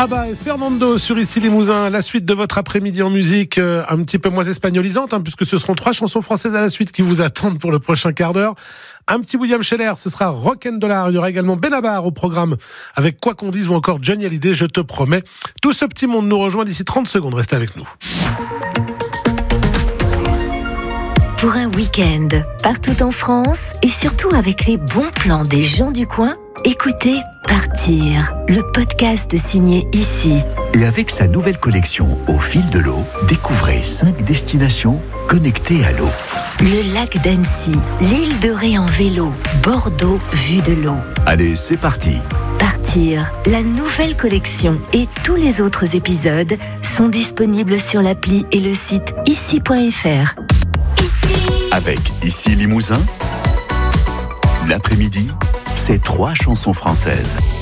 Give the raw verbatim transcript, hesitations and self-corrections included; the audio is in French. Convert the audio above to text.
Ah bah, et Fernando sur Ici Limousin, la suite de votre après-midi en musique, euh, un petit peu moins espagnolisante, hein, puisque ce seront trois chansons françaises à la suite qui vous attendent pour le prochain quart d'heure. Un petit William Scheller, ce sera Rock'n'Dollar. Il y aura également Benabar au programme avec Quoi qu'on dise ou encore Johnny Hallyday, Je te promets. Tout ce petit monde nous rejoint d'ici trente secondes. Restez avec nous. Pour un week-end, partout en France et surtout avec les bons plans des gens du coin, écoutez Partir, le podcast signé Ici. Et avec sa nouvelle collection Au fil de l'eau, découvrez cinq destinations connectées à l'eau. Le lac d'Annecy, l'île de Ré en vélo, Bordeaux vue de l'eau. Allez, c'est parti. Partir, la nouvelle collection et tous les autres épisodes sont disponibles sur l'appli et le site ici point f r. Avec Ici Limousin, l'après-midi, c'est trois chansons françaises.